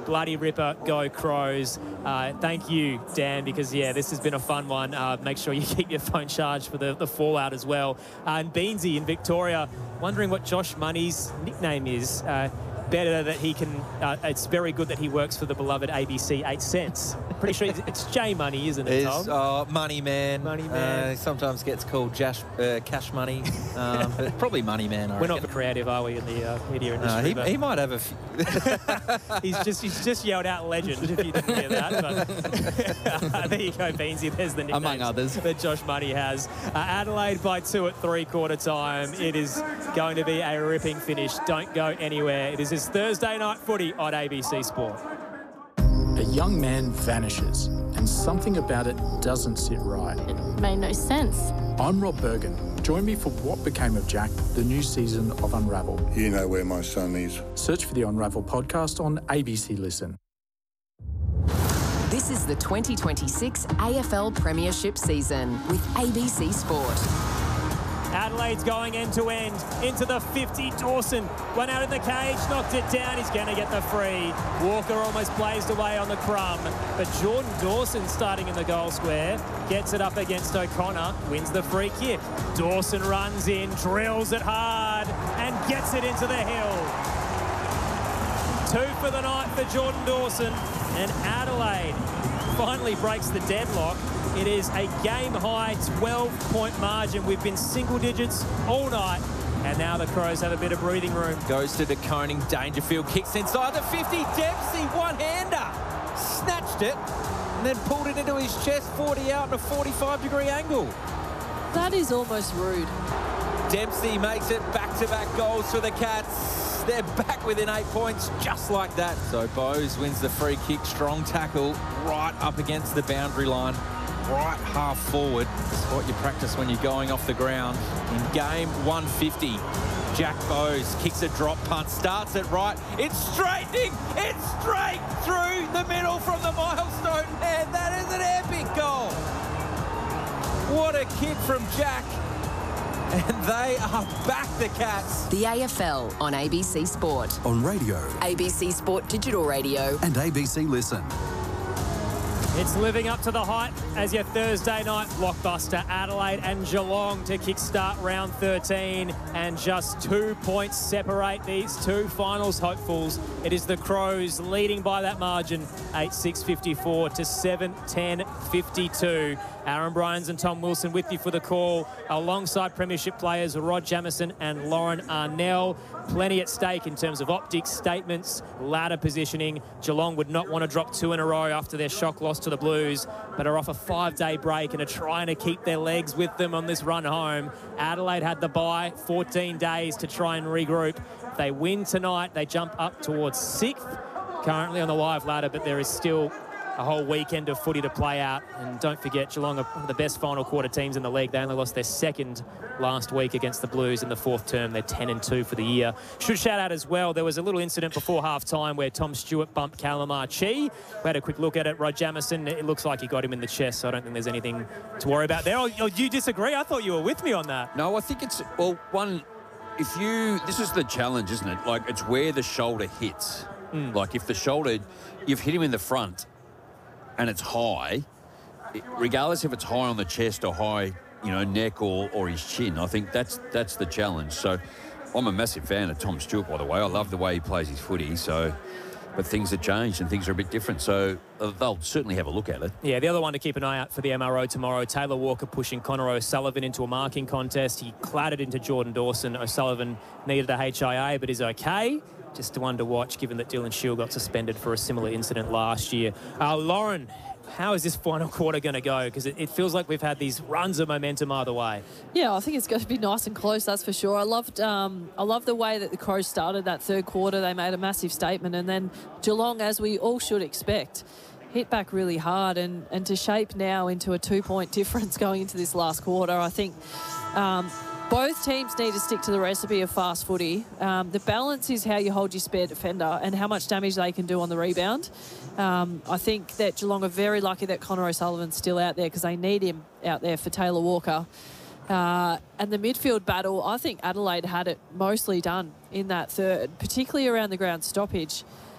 bloody ripper, go Crows. Thank you, Dan, because, yeah, this has been a fun one. Make sure you keep your phone charged for the fallout as well. And Beansy in Victoria, wondering what Josh Money's nickname is. Better that he can, it's very good that he works for the beloved ABC 8 Cents. Pretty sure it's J Money, isn't it, Tom? Money Man. Money Man. Sometimes gets called Cash Money, but probably Money Man, I We're reckon. not creative, are we, in the media industry? He might have a few. he's just yelled out legend, if you didn't hear that. But there you go, Beansy. There's the nicknames among others that Josh Money has. Adelaide by 2 at three-quarter time. It is going to be a ripping finish. Don't go anywhere. It is his Thursday night footy on ABC Sport. A young man vanishes, and something about it doesn't sit right. It made no sense. I'm Rob Bergen. Join me for What Became of Jack, the new season of Unravel. You know where my son is. Search for the Unravel podcast on ABC Listen. This is the 2026 AFL Premiership season with ABC Sport. Adelaide's going end-to-end into the 50. Dawson went out in the cage, knocked it down. He's going to get the free. Walker almost blazed away on the crumb. But Jordan Dawson, starting in the goal square, gets it up against O'Connor, wins the free kick. Dawson runs in, drills it hard, and gets it into the hill. 2 for the night for Jordan Dawson. And Adelaide finally breaks the deadlock. It is a game-high 12-point margin. We've been single digits all night, and now the Crows have a bit of breathing room. Goes to De Koning, Dangerfield, kicks inside the 50. Dempsey, one-hander, snatched it, and then pulled it into his chest, 40 out in a 45-degree angle. That is almost rude. Dempsey makes it back-to-back goals for the Cats. They're back within 8 points, just like that. So Bowes wins the free kick, strong tackle, right up against the boundary line. Right half forward. It's what you practice when you're going off the ground. In game 150, Jack Bowes kicks a drop punt, starts it right. It's straightening. It's straight through the middle from the milestone. And that is an epic goal. What a kick from Jack. And they are back, the Cats. The AFL on ABC Sport. On radio. ABC Sport Digital Radio. And ABC Listen. It's living up to the hype as your Thursday night blockbuster. Adelaide and Geelong to kickstart round 13, and just 2 points separate these two finals hopefuls. It is the Crows leading by that margin, 8-6-54 to 7-10-52. Aaron Bryans and Tom Wilson with you for the call, alongside premiership players Rod Jamieson and Lauren Arnell. Plenty at stake in terms of optics, statements, ladder positioning. Geelong would not want to drop 2 in a row after their shock loss to the Blues, but are off a 5-day break and are trying to keep their legs with them on this run home. Adelaide had the bye, 14 days to try and regroup. If they win tonight, they jump up towards 6th, currently on the live ladder, but there is still a whole weekend of footy to play out. And don't forget, Geelong are one of the best final quarter teams in the league. They only lost their second last week against the Blues in the 4th term. They're 10-2 for the year. Should shout out as well, there was a little incident before half-time where Tom Stewart bumped Callum Archie. We had a quick look at it. Rod Jamieson, it looks like he got him in the chest, so I don't think there's anything to worry about there. Oh, you disagree? I thought you were with me on that. No, I think it's, well, one, this is the challenge, isn't it? Like, it's where the shoulder hits. Like, if the shoulder, you've hit him in the front, and it's high, regardless if it's high on the chest or high, neck or his chin, I think that's the challenge. So I'm a massive fan of Tom Stewart, by the way. I love the way he plays his footy. But things have changed and things are a bit different. So they'll certainly have a look at it. Yeah, the other one to keep an eye out for the MRO tomorrow, Taylor Walker pushing Connor O'Sullivan into a marking contest. He clattered into Jordan Dawson. O'Sullivan needed a HIA, but is okay. Just one to watch, given that Dylan Shield got suspended for a similar incident last year. Lauren, how is this final quarter going to go? Because it feels like we've had these runs of momentum either way. Yeah, I think it's going to be nice and close, that's for sure. I loved the way that the Crows started that third quarter. They made a massive statement, and then Geelong, as we all should expect, hit back really hard, and to shape now into a 2-point difference going into this last quarter. I think both teams need to stick to the recipe of fast footy. The balance is how you hold your spare defender and how much damage they can do on the rebound. I think that Geelong are very lucky that Connor O'Sullivan's still out there, because they need him out there for Taylor Walker. And the midfield battle, I think Adelaide had it mostly done in that third, particularly around the ground stoppage.